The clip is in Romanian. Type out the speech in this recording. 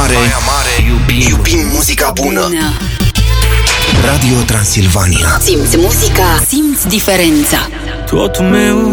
Mare, iubim muzica bună. Radio Transilvania. Simți muzica, simți diferența. Totul meu